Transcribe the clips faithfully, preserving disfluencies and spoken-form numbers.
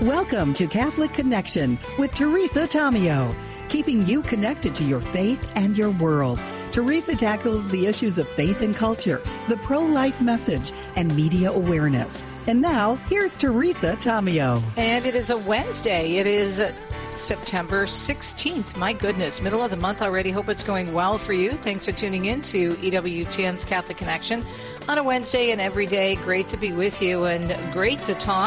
Welcome to Catholic Connection with Teresa Tomeo, keeping you connected to your faith and your world. Teresa tackles the issues of faith and culture, the pro-life message, and media awareness. And now, here's Teresa Tomeo. And it is a Wednesday. It is September sixteenth. My goodness, middle of the month already. Hope it's going well for you. Thanks for tuning in to E W T N's Catholic Connection on a Wednesday and every day. Great to be with you and great to talk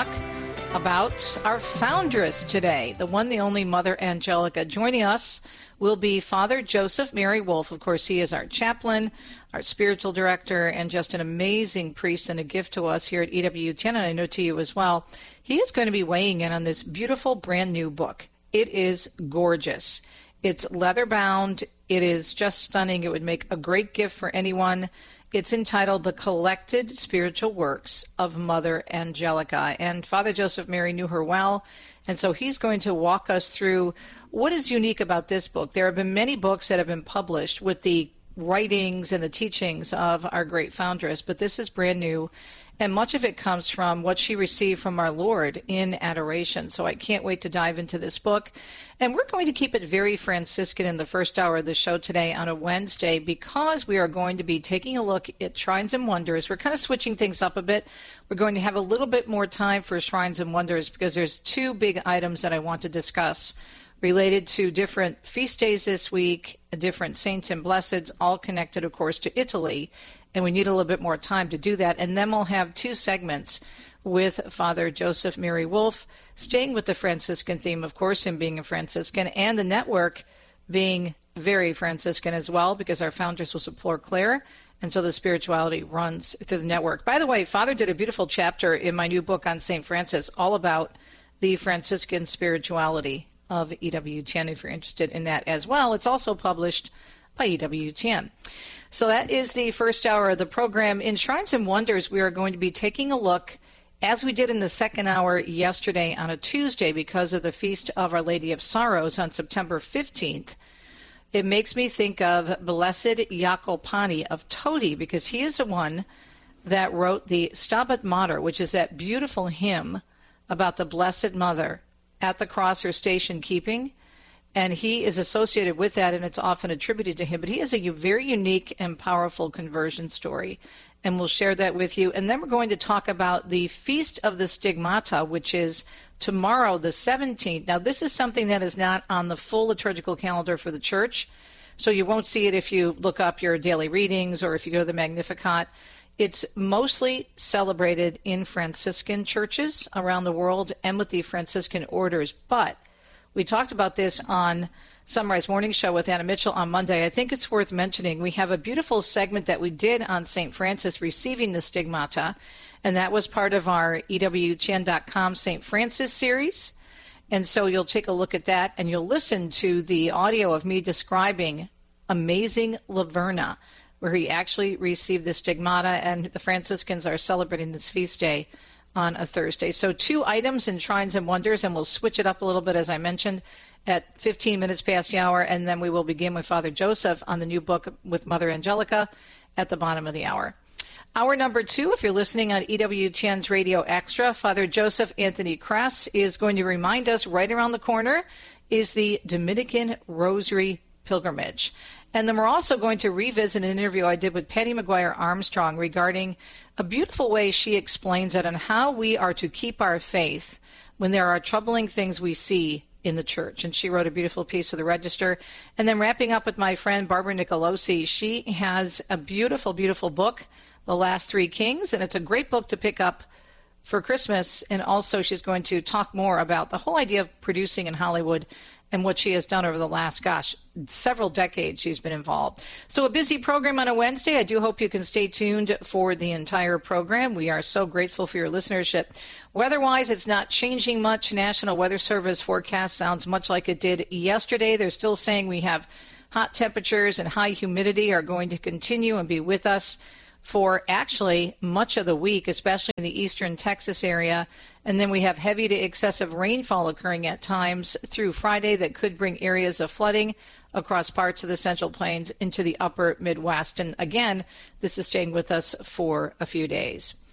about our foundress today, the one, the only Mother Angelica. Joining us will be Father Joseph Mary Wolf. Of course, he is our chaplain, our spiritual director, and just an amazing priest and a gift to us here at E W T N, and I know to you as well. He is going to be weighing in on this beautiful brand new book. It is gorgeous. It's leather bound. It is just stunning. It would make a great gift for anyone. It's entitled The Collected Spiritual Works of Mother Angelica. And Father Joseph Mary knew her well, and so he's going to walk us through what is unique about this book. There have been many books that have been published with the writings and the teachings of our great foundress, but this is brand new, and much of it comes from what she received from our Lord in adoration. So I can't wait to dive into this book. And we're going to keep it very Franciscan in the first hour of the show today on a Wednesday, because we are going to be taking a look at Shrines and Wonders. We're kind of switching things up a bit. We're going to have a little bit more time for Shrines and Wonders because there's two big items that I want to discuss related to different feast days this week, different saints and blesseds, all connected, of course, to Italy. And we need a little bit more time to do that. And then we'll have two segments with Father Joseph Mary Wolf, staying with the Franciscan theme, of course, him being a Franciscan, and the network being very Franciscan as well, because our foundress was a Poor Clare, and so the spirituality runs through the network. By the way, Father did a beautiful chapter in my new book on Saint Francis, all about the Franciscan spirituality of E W T N, if you're interested in that as well. It's also published by E W T N. So that is the first hour of the program. In Shrines and Wonders, we are going to be taking a look, as we did in the second hour yesterday on a Tuesday, because of the Feast of Our Lady of Sorrows on September fifteenth. It makes me think of Blessed Jacopani of Todi, because he is the one that wrote the Stabat Mater, which is that beautiful hymn about the Blessed Mother at the cross, her station keeping. And he is associated with that, and it's often attributed to him. But he has a very unique and powerful conversion story, and we'll share that with you. And then we're going to talk about the Feast of the Stigmata, which is tomorrow, the seventeenth. Now, this is something that is not on the full liturgical calendar for the Church, so you won't see it if you look up your daily readings or if you go to the Magnificat. It's mostly celebrated in Franciscan churches around the world and with the Franciscan orders, but we talked about this on Sunrise Morning Show with Anna Mitchell on Monday. I think it's worth mentioning. We have a beautiful segment that we did on Saint Francis receiving the Stigmata, and that was part of our E W T N dot com Saint Francis series. And so you'll take a look at that, and you'll listen to the audio of me describing Amazing Laverna, where he actually received the Stigmata, and the Franciscans are celebrating this feast day on a Thursday. So two items in Shrines and Wonders, and we'll switch it up a little bit, as I mentioned, at fifteen minutes past the hour, and then we will begin with Father Joseph on the new book with Mother Angelica at the bottom of the hour. Hour number two, if you're listening on E W T N's Radio Extra, Father Joseph Anthony Kress is going to remind us right around the corner is the Dominican Rosary Pilgrimage. And then we're also going to revisit an interview I did with Patty McGuire Armstrong regarding a beautiful way she explains it on how we are to keep our faith when there are troubling things we see in the church. And she wrote a beautiful piece of the Register. And then wrapping up with my friend Barbara Nicolosi, she has a beautiful, beautiful book, The Last Three Kings, and it's a great book to pick up for Christmas. And also she's going to talk more about the whole idea of producing in Hollywood and what she has done over the last, gosh, several decades she's been involved. So a busy program on a Wednesday. I do hope you can stay tuned for the entire program. We are so grateful for your listenership. Weather-wise, it's not changing much. National Weather Service forecast sounds much like it did yesterday. They're still saying we have hot temperatures and high humidity are going to continue and be with us for actually much of the week, especially in the eastern Texas area. And then we have heavy to excessive rainfall occurring at times through Friday that could bring areas of flooding across parts of the Central Plains into the upper Midwest. And again, this is staying with us for a few days.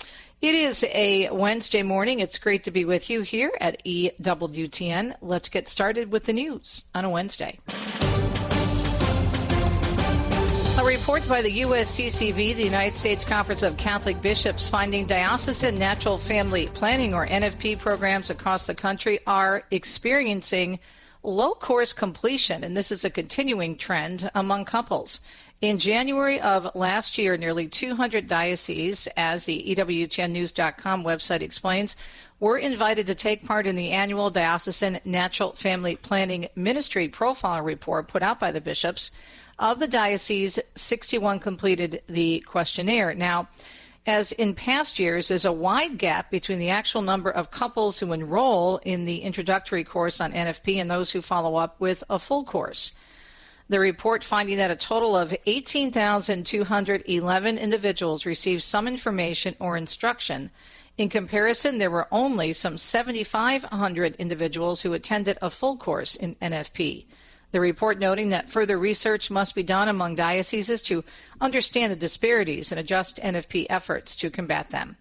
It is a Wednesday morning. It's great to be with you here at E W T N. Let's get started with the news on a Wednesday. A report by the U S C C B, the United States Conference of Catholic Bishops, finding diocesan natural family planning, or N F P, programs across the country are experiencing low course completion, and this is a continuing trend among couples. In January of last year, nearly two hundred dioceses, as the E W T N news dot com website explains, were invited to take part in the annual Diocesan Natural Family Planning Ministry Profile Report put out by the bishops. Of the dioceses, sixty-one completed the questionnaire. Now, as in past years, there's a wide gap between the actual number of couples who enroll in the introductory course on N F P and those who follow up with a full course. The report finding that a total of eighteen thousand two hundred eleven individuals received some information or instruction. In comparison, there were only some seven thousand five hundred individuals who attended a full course in N F P. The report noting that further research must be done among dioceses to understand the disparities and adjust N F P efforts to combat them.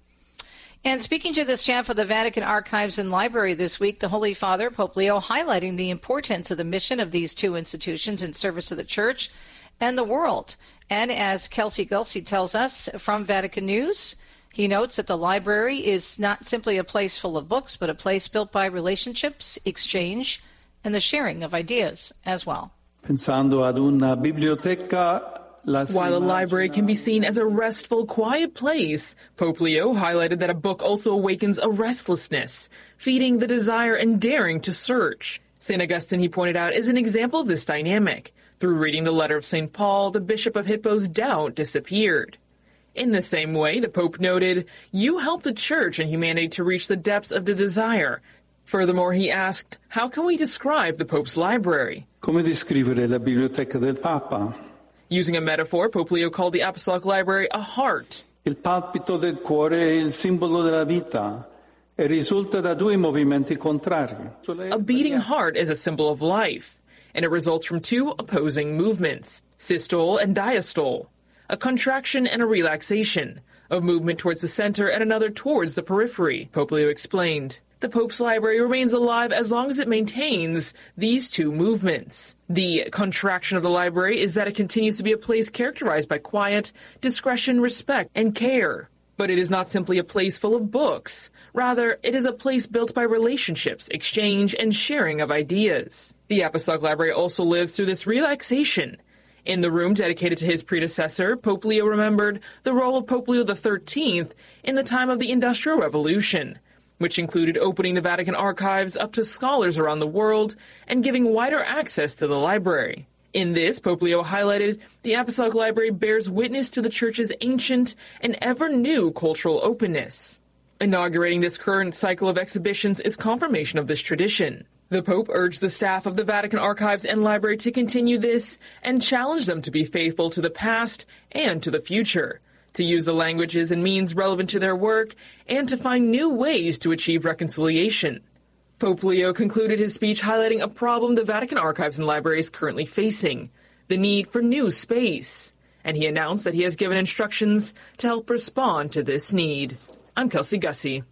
And speaking to the staff of the Vatican Archives and Library this week, the Holy Father, Pope Leo, highlighting the importance of the mission of these two institutions in service of the Church and the world. And as Kelsey Gulsey tells us from Vatican News, he notes that the library is not simply a place full of books, but a place built by relationships, exchange, and the sharing of ideas as well. Pensando ad una biblioteca, while a library can be seen as a restful, quiet place, Pope Leo highlighted that a book also awakens a restlessness, feeding the desire and daring to search. Saint Augustine, he pointed out, is an example of this dynamic. Through reading the letter of Saint Paul, the Bishop of Hippo's doubt disappeared. In the same way, the Pope noted, "You help the Church and humanity to reach the depths of the desire." Furthermore, he asked, how can we describe the Pope's library? Come descrivere la biblioteca del Papa? Using a metaphor, Pope Leo called the Apostolic Library a heart. Il palpito del cuore è il simbolo della vita e risulta da due movimenti contrari. A beating heart is a symbol of life, and it results from two opposing movements, systole and diastole, a contraction and a relaxation, a movement towards the center and another towards the periphery, Pope Leo explained. The Pope's library remains alive as long as it maintains these two movements. The contraction of the library is that it continues to be a place characterized by quiet, discretion, respect, and care. But it is not simply a place full of books. Rather, it is a place built by relationships, exchange, and sharing of ideas. The Apostolic Library also lives through this relaxation. In the room dedicated to his predecessor, Pope Leo remembered the role of Pope Leo the thirteenth in the time of the Industrial Revolution, which included opening the Vatican archives up to scholars around the world and giving wider access to the library. In this, Pope Leo highlighted the Apostolic Library bears witness to the Church's ancient and ever-new cultural openness. Inaugurating this current cycle of exhibitions is confirmation of this tradition. The Pope urged the staff of the Vatican Archives and Library to continue this and challenged them to be faithful to the past and to the future, to use the languages and means relevant to their work, and to find new ways to achieve reconciliation. Pope Leo concluded his speech highlighting a problem the Vatican Archives and Library is currently facing, the need for new space. And he announced that he has given instructions to help respond to this need. I'm Kelsey Gussie.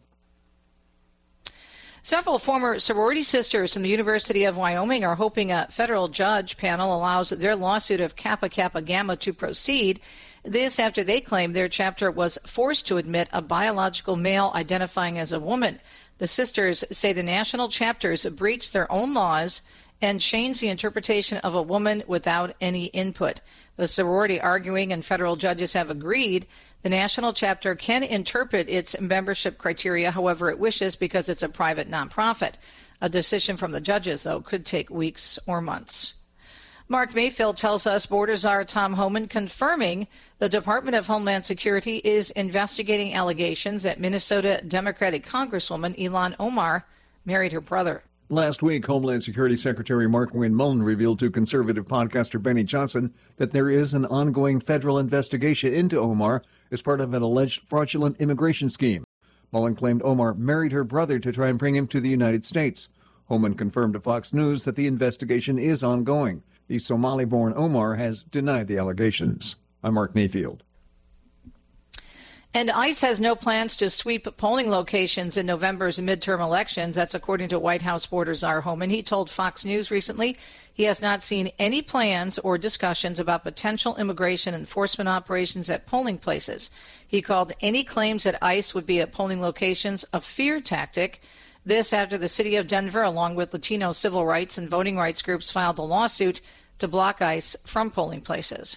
Several former sorority sisters from the University of Wyoming are hoping a federal judge panel allows their lawsuit of Kappa Kappa Gamma to proceed. This after they claim their chapter was forced to admit a biological male identifying as a woman. The sisters say the national chapters breached their own laws and changed the interpretation of a woman without any input. The sorority arguing and federal judges have agreed the national chapter can interpret its membership criteria however it wishes because it's a private nonprofit. A decision from the judges, though, could take weeks or months. Mark Mayfield tells us Border Czar Tom Homan confirming the Department of Homeland Security is investigating allegations that Minnesota Democratic Congresswoman Ilhan Omar married her brother. Last week, Homeland Security Secretary Markwayne Mullin revealed to conservative podcaster Benny Johnson that there is an ongoing federal investigation into Omar as part of an alleged fraudulent immigration scheme. Mullin claimed Omar married her brother to try and bring him to the United States. Homan confirmed to Fox News that the investigation is ongoing. The Somali-born Omar has denied the allegations. I'm Mark Mayfield. And ICE has no plans to sweep polling locations in November's midterm elections. That's according to White House border czar Homan. He told Fox News recently he has not seen any plans or discussions about potential immigration enforcement operations at polling places. He called any claims that ICE would be at polling locations a fear tactic. This after the city of Denver, along with Latino civil rights and voting rights groups, filed a lawsuit to block ICE from polling places.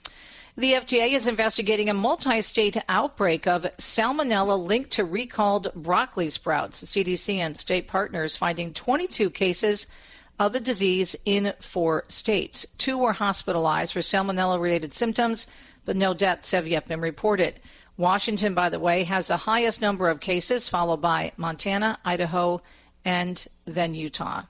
The F D A is investigating a multi-state outbreak of salmonella linked to recalled broccoli sprouts. The C D C and state partners finding twenty-two cases of the disease in four states. Two were hospitalized for salmonella-related symptoms, but no deaths have yet been reported. Washington, by the way, has the highest number of cases, followed by Montana, Idaho, and then Utah.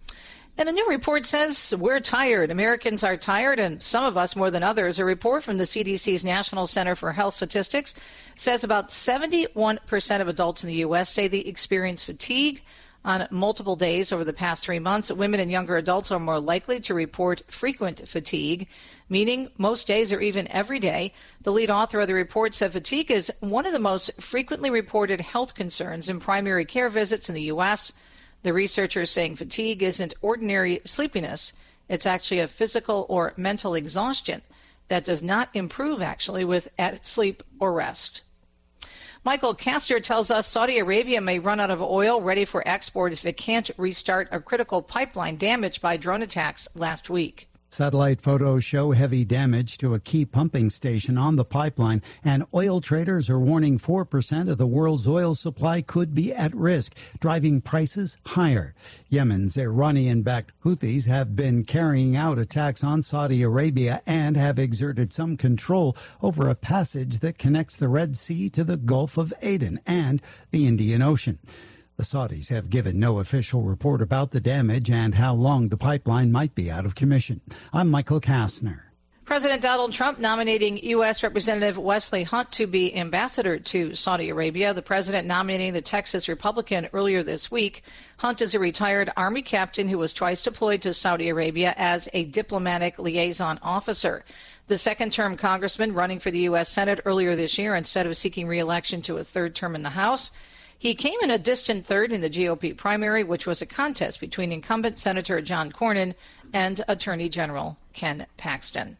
And a new report says we're tired. Americans are tired, and some of us more than others. A report from the C D C's National Center for Health Statistics says about seventy-one percent of adults in the U S say they experience fatigue on multiple days over the past three months. Women and younger adults are more likely to report frequent fatigue, meaning most days or even every day. The lead author of the report said fatigue is one of the most frequently reported health concerns in primary care visits in the U S The researchers saying fatigue isn't ordinary sleepiness. It's actually a physical or mental exhaustion that does not improve, actually, with added sleep or rest. Michael Castor tells us Saudi Arabia may run out of oil ready for export if it can't restart a critical pipeline damaged by drone attacks last week. Satellite photos show heavy damage to a key pumping station on the pipeline, and oil traders are warning four percent of the world's oil supply could be at risk, driving prices higher. Yemen's Iranian-backed Houthis have been carrying out attacks on Saudi Arabia and have exerted some control over a passage that connects the Red Sea to the Gulf of Aden and the Indian Ocean. The Saudis have given no official report about the damage and how long the pipeline might be out of commission. I'm Michael Kastner. President Donald Trump nominating U S. Representative Wesley Hunt to be ambassador to Saudi Arabia. The president nominating the Texas Republican earlier this week. Hunt is a retired Army captain who was twice deployed to Saudi Arabia as a diplomatic liaison officer. The second-term congressman running for the U S. Senate earlier this year instead of seeking re-election to a third term in the House. He came in a distant third in the G O P primary, which was a contest between incumbent Senator John Cornyn and Attorney General Ken Paxton.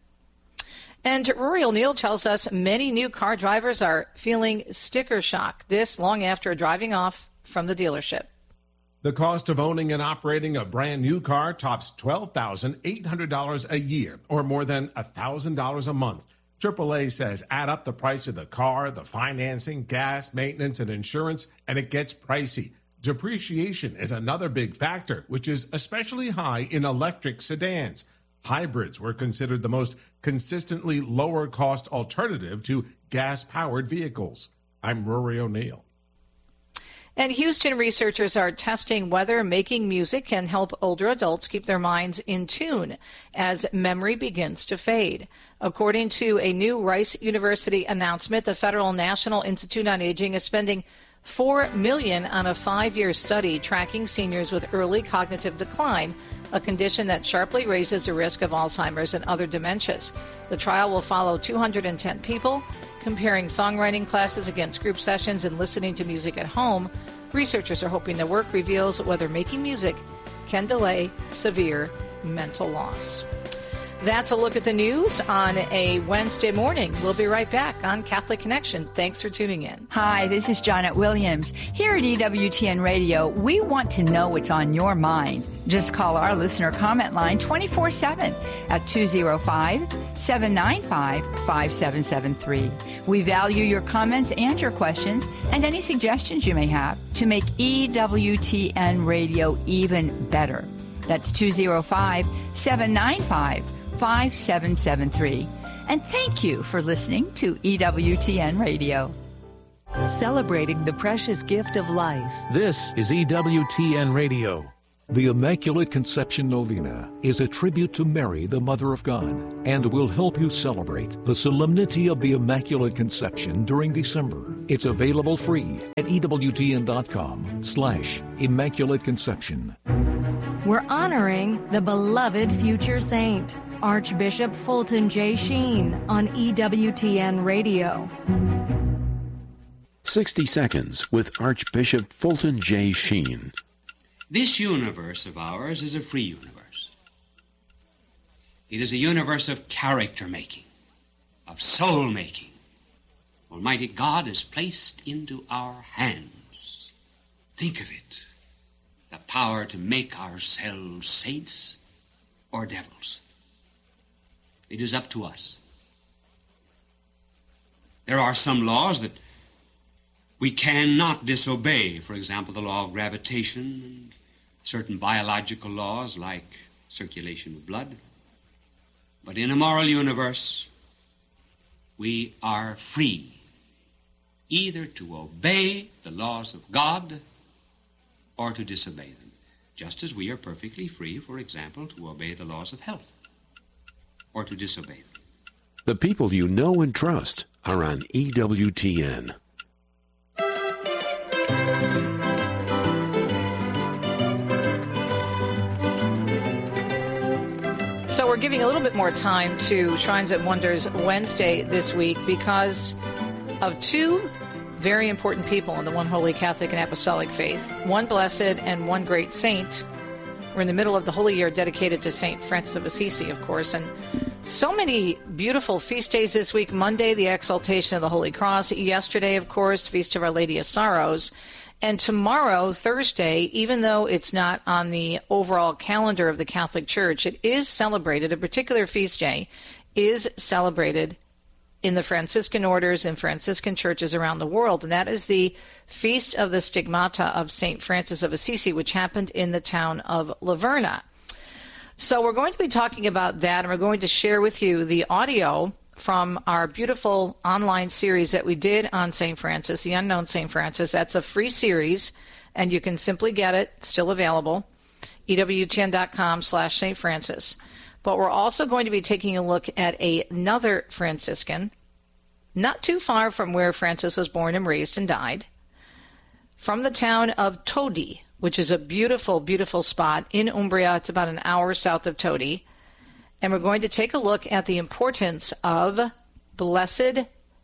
And Rory O'Neill tells us many new car drivers are feeling sticker shock, this long after driving off from the dealership. The cost of owning and operating a brand new car tops twelve thousand eight hundred dollars a year, or more than one thousand dollars a month. triple A says add up the price of the car, the financing, gas, maintenance, and insurance, and it gets pricey. Depreciation is another big factor, which is especially high in electric sedans. Hybrids were considered the most consistently lower-cost alternative to gas-powered vehicles. I'm Rory O'Neill. And Houston researchers are testing whether making music can help older adults keep their minds in tune as memory begins to fade. According to a new Rice University announcement, the Federal National Institute on Aging is spending four million dollars on a five-year study tracking seniors with early cognitive decline, a condition that sharply raises the risk of Alzheimer's and other dementias. The trial will follow two hundred ten people, comparing songwriting classes against group sessions and listening to music at home. Researchers are hoping the work reveals whether making music can delay severe mental loss. That's a look at the news on a Wednesday morning. We'll be right back on Catholic Connection. Thanks for tuning in. Hi, this is Janet Williams. Here at E W T N Radio, we want to know what's on your mind. Just call our listener comment line twenty-four seven at two oh five, seven nine five, five seven seven three. We value your comments and your questions and any suggestions you may have to make E W T N Radio even better. That's two oh five, seven nine five, five seven seven three. And thank you for listening to E W T N Radio. Celebrating the precious gift of life. This is E W T N Radio. The Immaculate Conception Novena is a tribute to Mary, the Mother of God, and will help you celebrate the solemnity of the Immaculate Conception during December. It's available free at ewtn.com slash Immaculate Conception. We're honoring the beloved future saint, Archbishop Fulton J. Sheen, on E W T N Radio. sixty Seconds with Archbishop Fulton J. Sheen. This universe of ours is a free universe. It is a universe of character-making, of soul-making. Almighty God has placed into our hands, think of it, the power to make ourselves saints or devils. It is up to us. There are some laws that we cannot disobey. For example, the law of gravitation and certain biological laws like circulation of blood. But in a moral universe, we are free either to obey the laws of God or to disobey them, just as we are perfectly free, for example, to obey the laws of health or to disobey them. The people you know and trust are on E W T N. So we're giving a little bit more time to Shrines and Wonders Wednesday this week because of two very important people in the one holy Catholic and Apostolic faith, one blessed and one great saint. We're in the middle of the Holy Year dedicated to Saint Francis of Assisi, of course, and so many beautiful feast days this week. Monday, the Exaltation of the Holy Cross. Yesterday, of course, Feast of Our Lady of Sorrows. And tomorrow, Thursday, even though it's not on the overall calendar of the Catholic Church, it is celebrated, a particular feast day is celebrated in the Franciscan orders and Franciscan churches around the world, and that is the Feast of the Stigmata of Saint Francis of Assisi, which happened in the town of Laverna. So we're going to be talking about that, and we're going to share with you the audio from our beautiful online series that we did on Saint Francis, The Unknown Saint Francis. That's a free series, and you can simply get it, still available, E W T N dot com slash Saint Francis. But we're also going to be taking a look at a, another Franciscan, not too far from where Francis was born and raised and died, from the town of Todi, which is a beautiful, beautiful spot in Umbria. It's about an hour south of Todi. And we're going to take a look at the importance of Blessed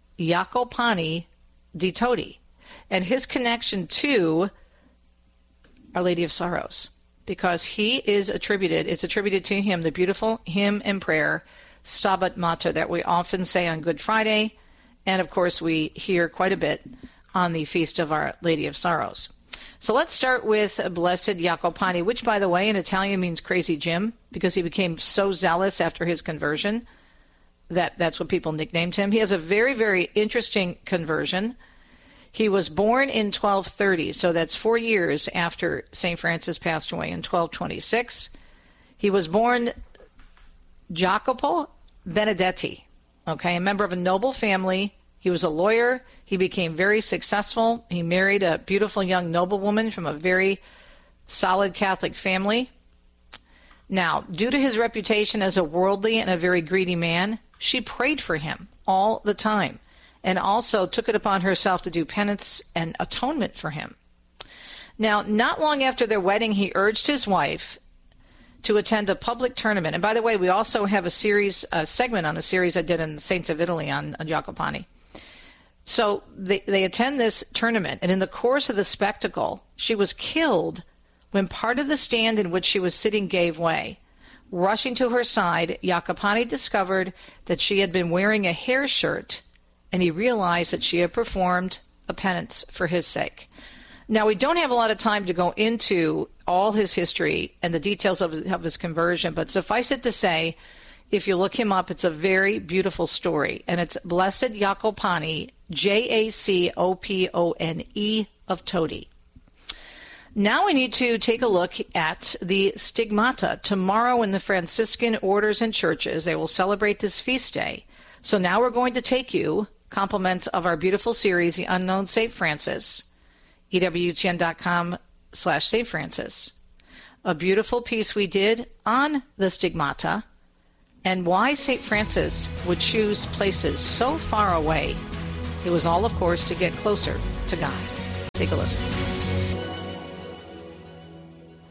Jacopani di Todi and his connection to Our Lady of Sorrows, because he is attributed, it's attributed to him, the beautiful hymn and prayer, Stabat Mater, that we often say on Good Friday, and of course we hear quite a bit on the Feast of Our Lady of Sorrows. So let's start with Blessed Jacopani, which, by the way, in Italian means Crazy Jim, because he became so zealous after his conversion that that's what people nicknamed him. He has a very, very interesting conversion. He was born in twelve thirty, so that's four years after Saint Francis passed away in twelve twenty-six. He was born Jacopo Benedetti, okay, a member of a noble family. He was a lawyer. He became very successful. He married a beautiful young noblewoman from a very solid Catholic family. Now, due to his reputation as a worldly and a very greedy man, she prayed for him all the time, and also took it upon herself to do penance and atonement for him. Now, not long after their wedding, he urged his wife to attend a public tournament. And by the way, we also have a series, a segment on a series I did in Saints of Italy on, on Jacopani. So they, they attend this tournament, and in the course of the spectacle, she was killed when part of the stand in which she was sitting gave way. Rushing to her side, Jacopani discovered that she had been wearing a hair shirt, and he realized that she had performed a penance for his sake. Now, we don't have a lot of time to go into all his history and the details of, of his conversion, but suffice it to say, if you look him up, it's a very beautiful story, and it's Blessed Jacopani, J A C O P O N E of Todi. Now we need to take a look at the Stigmata. Tomorrow in the Franciscan orders and churches, they will celebrate this feast day. So now we're going to take you, compliments of our beautiful series, The Unknown Saint Francis, E W T N dot com slash Saint Francis. A beautiful piece we did on the Stigmata and why Saint Francis would choose places so far away. It was all, of course, to get closer to God. Take a listen.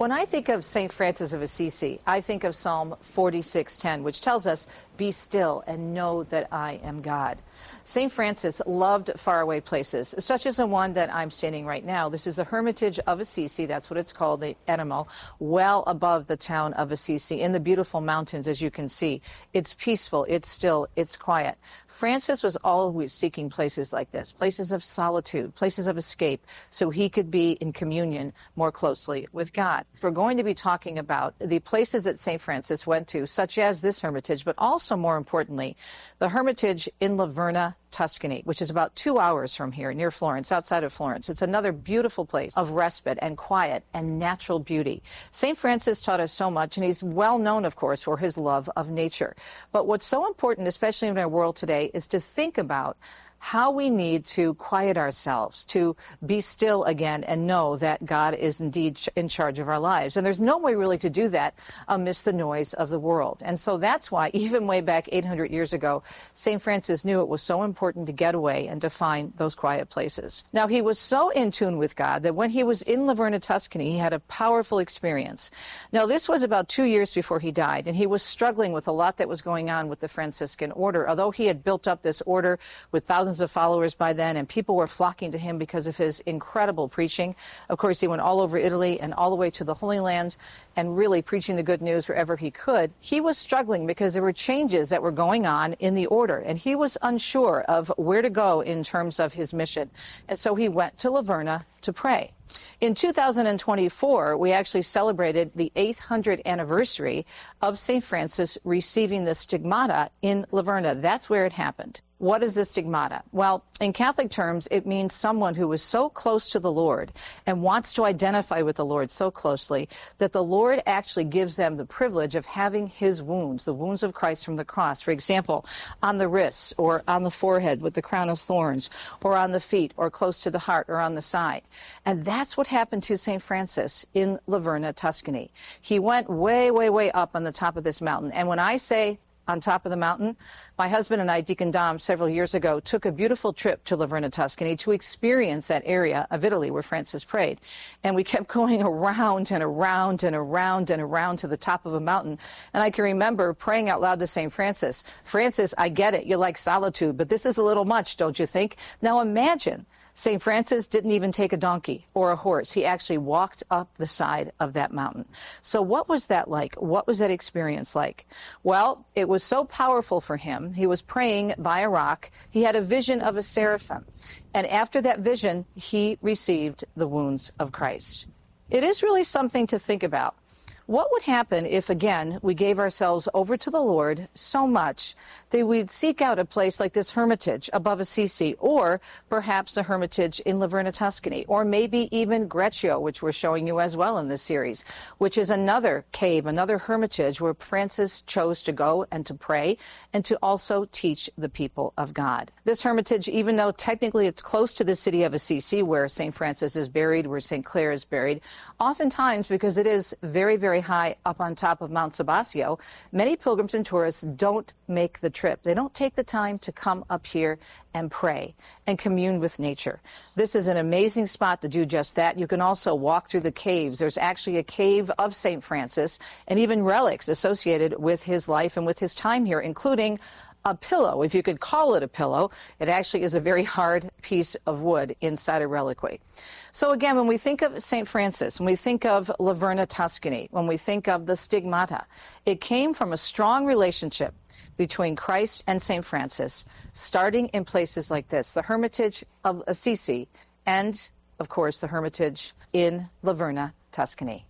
When I think of Saint Francis of Assisi, I think of Psalm forty-six ten, which tells us, "Be still and know that I am God." Saint Francis loved faraway places, such as the one that I'm standing right now. This is a hermitage of Assisi, that's what it's called, the Eremo, well above the town of Assisi, in the beautiful mountains, as you can see. It's peaceful, it's still, it's quiet. Francis was always seeking places like this, places of solitude, places of escape, so he could be in communion more closely with God. We're going to be talking about the places that Saint Francis went to, such as this hermitage, but also, more importantly, the hermitage in Laverna, Tuscany, which is about two hours from here, near Florence, outside of Florence. It's another beautiful place of respite and quiet and natural beauty. Saint Francis taught us so much, and he's well known, of course, for his love of nature. But what's so important, especially in our world today, is to think about how we need to quiet ourselves, to be still again and know that God is indeed in charge of our lives. And there's no way really to do that amidst the noise of the world. And so that's why, even way back eight hundred years ago, Saint Francis knew it was so important to get away and to find those quiet places. Now, he was so in tune with God that when he was in Laverna, Tuscany, he had a powerful experience. Now, this was about two years before he died, and he was struggling with a lot that was going on with the Franciscan order. Although he had built up this order with thousands of followers by then, and people were flocking to him because of his incredible preaching. Of course, he went all over Italy and all the way to the Holy Land and really preaching the good news wherever he could. He was struggling because there were changes that were going on in the order, and he was unsure of where to go in terms of his mission. And so he went to Laverna to pray. In two thousand twenty-four, we actually celebrated the eighth hundredth anniversary of Saint Francis receiving the stigmata in Laverna. That's where it happened. What is the stigmata? Well, in Catholic terms, it means someone who is so close to the Lord and wants to identify with the Lord so closely that the Lord actually gives them the privilege of having his wounds, the wounds of Christ from the cross, for example, on the wrists or on the forehead with the crown of thorns, or on the feet or close to the heart or on the side. And that's what happened to Saint Francis in Laverna, Tuscany. He went way, way, way up on the top of this mountain. And when I say on top of the mountain, my husband and I, Deacon Dom, several years ago, took a beautiful trip to Laverna, Tuscany to experience that area of Italy where Francis prayed. And we kept going around and around and around and around to the top of a mountain. And I can remember praying out loud to Saint Francis, "Francis, I get it. You like solitude, but this is a little much, don't you think?" Now imagine, Saint Francis didn't even take a donkey or a horse. He actually walked up the side of that mountain. So what was that like? What was that experience like? Well, it was so powerful for him. He was praying by a rock. He had a vision of a seraphim. And after that vision, he received the wounds of Christ. It is really something to think about. What would happen if, again, we gave ourselves over to the Lord so much that we'd seek out a place like this hermitage above Assisi, or perhaps a hermitage in Laverna, Tuscany, or maybe even Greccio, which we're showing you as well in this series, which is another cave, another hermitage where Francis chose to go and to pray and to also teach the people of God. This hermitage, even though technically it's close to the city of Assisi, where Saint Francis is buried, where Saint Clare is buried, oftentimes, because it is very, very high up on top of Mount Sabasio, many pilgrims and tourists don't make the trip. They don't take the time to come up here and pray and commune with nature. This is an amazing spot to do just that. You can also walk through the caves. There's actually a cave of Saint Francis and even relics associated with his life and with his time here, including a pillow, if you could call it a pillow. It actually is a very hard piece of wood inside a reliquary. So again, when we think of Saint Francis, when we think of Laverna, Tuscany, when we think of the stigmata, it came from a strong relationship between Christ and Saint Francis, starting in places like this, the Hermitage of Assisi, and, of course, the Hermitage in Laverna, Tuscany.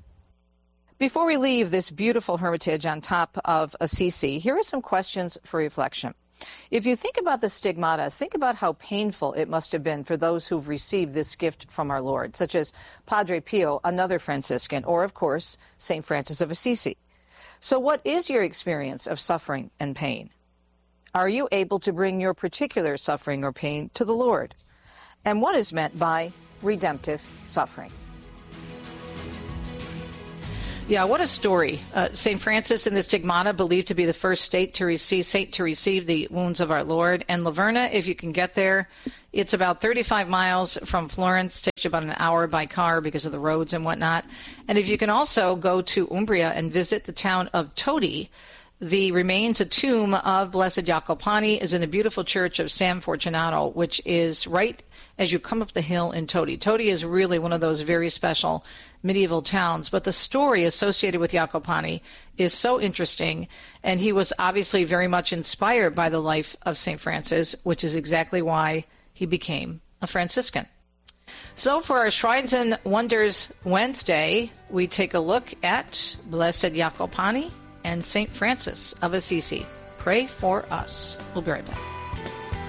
Before we leave this beautiful hermitage on top of Assisi, here are some questions for reflection. If you think about the stigmata, think about how painful it must have been for those who've received this gift from our Lord, such as Padre Pio, another Franciscan, or, of course, Saint Francis of Assisi. So what is your experience of suffering and pain? Are you able to bring your particular suffering or pain to the Lord? And what is meant by redemptive suffering? Yeah, what a story. Uh, Saint Francis in the Stigmata, believed to be the first state to receive, saint to receive the wounds of our Lord. And Laverna, if you can get there, it's about thirty-five miles from Florence. Takes you about an hour by car because of the roads and whatnot. And if you can also go to Umbria and visit the town of Todi, the remains, a tomb of Blessed Jacopani is in the beautiful church of San Fortunato, which is right as you come up the hill in Todi. Todi is really one of those very special medieval towns, but the story associated with Jacopani is so interesting, and he was obviously very much inspired by the life of Saint Francis, which is exactly why he became a Franciscan. So for our Shrines and Wonders Wednesday, we take a look at Blessed Jacopani and Saint Francis of Assisi. Pray for us. We'll be right back.